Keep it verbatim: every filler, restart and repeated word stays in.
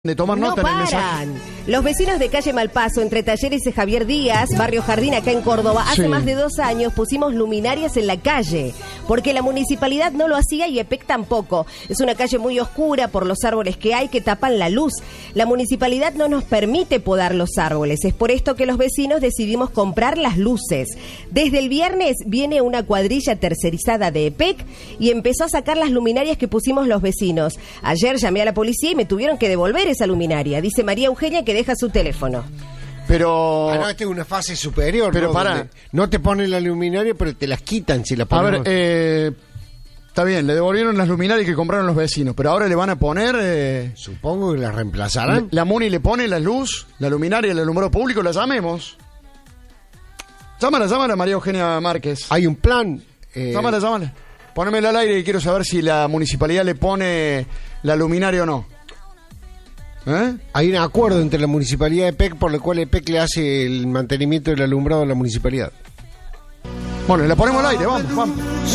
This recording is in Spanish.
de tomar no nota en el mensaje. paran. Los vecinos de calle Malpaso, entre Talleres y Javier Díaz, Barrio Jardín, acá en Córdoba, hace Sí. más de dos años pusimos luminarias en la calle, porque la municipalidad no lo hacía y EPEC tampoco. Es una calle muy oscura por los árboles que hay que tapan la luz. La municipalidad no nos permite podar los árboles. Es por esto que los vecinos decidimos comprar las luces. Desde el viernes viene una cuadrilla tercerizada de EPEC y empezó a sacar las luminarias que pusimos los vecinos. Ayer llamé a la policía y me tuvieron que devolver esa luminaria. Dice María Eugenia que deja su teléfono. Pero... Ah, no, esta es una fase superior. Pero ¿no? pará. Donde no te ponen la luminaria, pero te las quitan si la A ponen. ver, eh, está bien, le devolvieron las luminarias que compraron los vecinos, pero ahora le van a poner... Eh, Supongo que las reemplazarán. la Muni le pone la luz, la luminaria, el alumbrado público, la llamemos. Llámala, llámala, María Eugenia Márquez. Hay un plan. Eh, Llámala, llámala. Pónemela al aire y quiero saber si la municipalidad le pone la luminaria o no. ¿Eh? Hay un acuerdo entre la municipalidad de EPEC por el cual EPEC le hace el mantenimiento del alumbrado a la municipalidad. Bueno, la ponemos al aire, vamos, vamos.